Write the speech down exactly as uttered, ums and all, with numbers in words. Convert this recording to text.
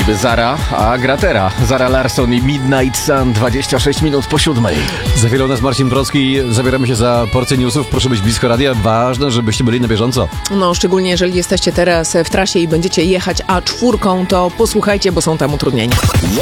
Zara, a Gratera. Zara Larsson i Midnight Sun, dwadzieścia sześć minut po siódmej. Za chwilę u nas Marcin Brocki. Zabieramy się za porcję newsów. Proszę być blisko radia. Ważne, żebyście byli na bieżąco. No, szczególnie jeżeli jesteście teraz w trasie i będziecie jechać A cztery, to posłuchajcie, bo są tam utrudnienia.